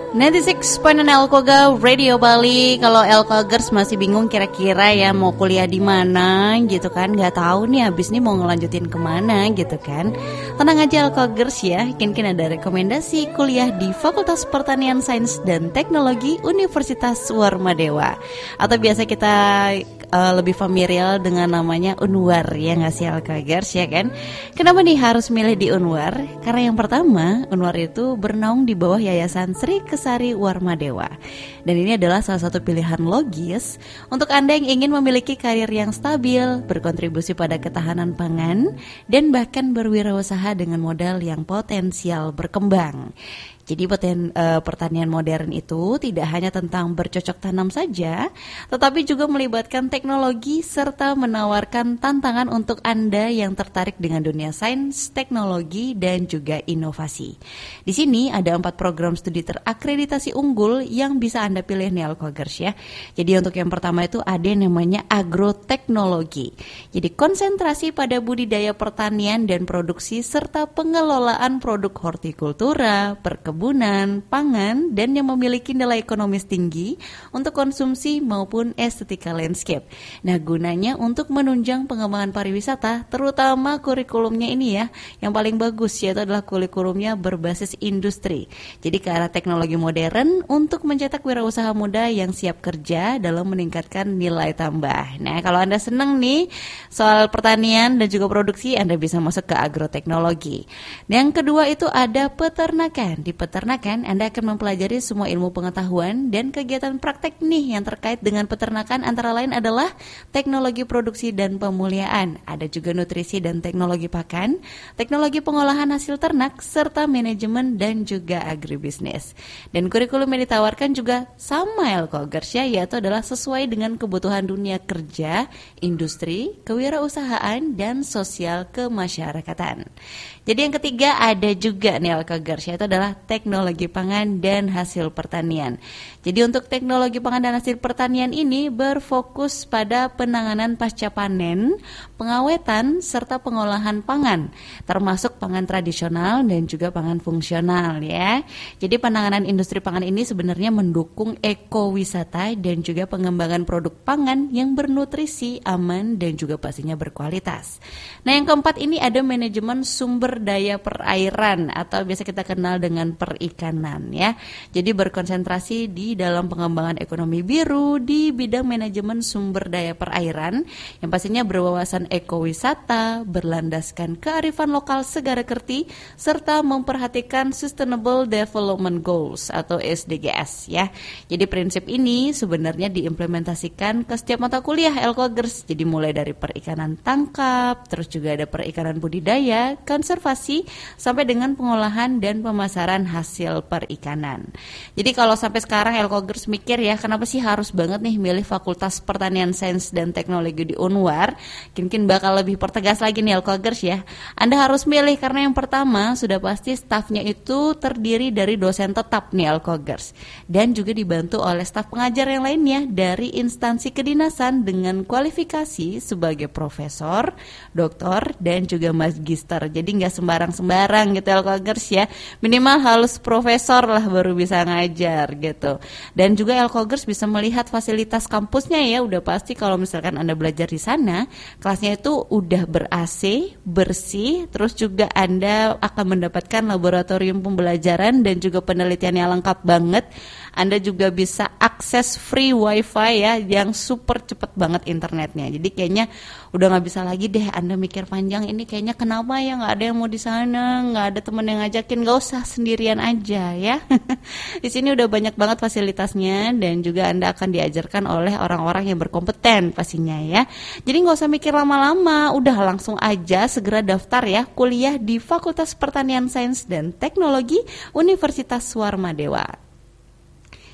96.6 Elkoga Radio Bali. Kalau Elkogers masih bingung kira-kira ya mau kuliah di mana gitu kan, nggak tahu nih abis ini mau ngelanjutin kemana gitu kan. Tenang aja Elkogers ya, mungkin ada rekomendasi kuliah di Fakultas Pertanian Sains dan Teknologi Universitas Warmadewa, atau biasa kita lebih familiar dengan namanya Unwar, ya nggak sih Elkogers ya kan. Kenapa nih harus milih di Unwar? Karena yang pertama, Unwar itu bernaung di bawah Yayasan Sri Kesari Warmadewa. Dan ini adalah salah satu pilihan logis untuk Anda yang ingin memiliki karir yang stabil, berkontribusi pada ketahanan pangan, dan bahkan berwirausaha dengan modal yang potensial berkembang. Jadi pertanian modern itu tidak hanya tentang bercocok tanam saja, tetapi juga melibatkan teknologi serta menawarkan tantangan untuk Anda yang tertarik dengan dunia sains, teknologi, dan juga inovasi. Di sini ada 4 program studi terakreditasi unggul yang bisa Anda pilih nih Elkogers ya. Jadi untuk yang pertama itu ada yang namanya agroteknologi. Jadi konsentrasi pada budidaya pertanian dan produksi serta pengelolaan produk hortikultura, perkebunan, pangan, dan yang memiliki nilai ekonomis tinggi untuk konsumsi maupun estetika landscape. Nah, gunanya untuk menunjang pengembangan pariwisata, terutama kurikulumnya ini ya, yang paling bagus yaitu adalah kurikulumnya berbasis industri. Jadi ke arah teknologi modern untuk mencetak wirausaha muda yang siap kerja dalam meningkatkan nilai tambah. Nah, kalau Anda senang nih soal pertanian dan juga produksi, Anda bisa masuk ke agroteknologi. Yang kedua itu ada peternakan. Di peternakan, Anda akan mempelajari semua ilmu pengetahuan dan kegiatan praktek nih yang terkait dengan peternakan, antara lain adalah teknologi produksi dan pemuliaan. Ada juga nutrisi dan teknologi pakan, teknologi pengolahan hasil ternak, serta manajemen dan juga agribisnis. Dan kurikulum yang ditawarkan juga sama Elkogers ya, yaitu adalah sesuai dengan kebutuhan dunia kerja, industri, kewirausahaan, dan sosial kemasyarakatan. Jadi yang ketiga ada juga nih Elkogers, yaitu adalah teknologi pangan dan hasil pertanian. Jadi untuk teknologi pangan dan hasil pertanian ini berfokus pada penanganan pasca panen, pengawetan, serta pengolahan pangan, termasuk pangan tradisional dan juga pangan fungsional ya. Jadi penanganan industri pangan ini sebenarnya mendukung ekowisata dan juga pengembangan produk pangan yang bernutrisi, aman, dan juga pastinya berkualitas. Nah yang keempat ini ada manajemen sumber daya perairan atau biasa kita kenal dengan perikanan ya. Jadi berkonsentrasi di dalam pengembangan ekonomi biru di bidang manajemen sumber daya perairan yang pastinya berwawasan ekowisata, berlandaskan kearifan lokal segara kerti, serta memperhatikan Sustainable Development Goals atau SDGs ya. Jadi prinsip ini sebenarnya diimplementasikan ke setiap mata kuliah Elkogers. Jadi mulai dari perikanan tangkap, terus juga ada perikanan budidaya, konservasi, sampai dengan pengolahan dan pemasaran hasil perikanan. Jadi kalau sampai sekarang Elkogers mikir ya, kenapa sih harus banget nih milih Fakultas Pertanian Sains dan Teknologi di Unwar? Mungkin bakal lebih pertegas lagi nih Elkogers ya. Anda harus milih karena yang pertama sudah pasti stafnya itu terdiri dari dosen tetap nih Elkogers, dan juga dibantu oleh staf pengajar yang lainnya dari instansi kedinasan dengan kualifikasi sebagai profesor, doktor, dan juga magister. Jadi nggak sembarang-sembarang gitu Elkogers ya. Minimal harus profesor lah baru bisa ngajar gitu. Dan juga Elkogers bisa melihat fasilitas kampusnya ya. Udah pasti kalau misalkan Anda belajar di sana, kelasnya itu udah ber-AC, bersih, terus juga Anda akan mendapatkan laboratorium pembelajaran dan juga penelitian yang lengkap banget. Anda juga bisa akses free wifi ya, yang super cepet banget internetnya. Jadi kayaknya udah nggak bisa lagi deh Anda mikir panjang, ini kayaknya kenapa ya nggak ada yang mau di sana, nggak ada teman yang ngajakin, nggak usah, sendirian aja ya. Di sini udah banyak banget fasilitasnya dan juga Anda akan diajarkan oleh orang-orang yang berkompeten pastinya ya. Jadi nggak usah mikir lama-lama, udah langsung aja segera daftar ya kuliah di Fakultas Pertanian Sains dan Teknologi Universitas Warmadewa.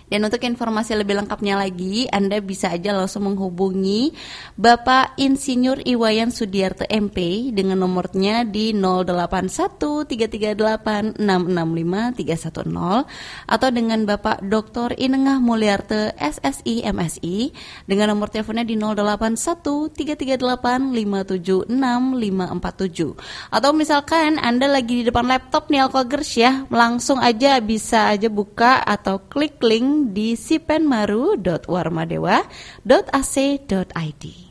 Dan untuk informasi lebih lengkapnya lagi, Anda bisa aja langsung menghubungi Bapak Insinyur Iwayan Sudiarto MP dengan nomornya di 081338665310 atau dengan Bapak Dr. Inengah Mulyarte SSI MSI dengan nomor teleponnya di 081338576547. Atau misalkan Anda lagi di depan laptop nih Alkogers ya, langsung aja bisa aja buka atau klik link di sipenmaru.warmadewa.ac.id.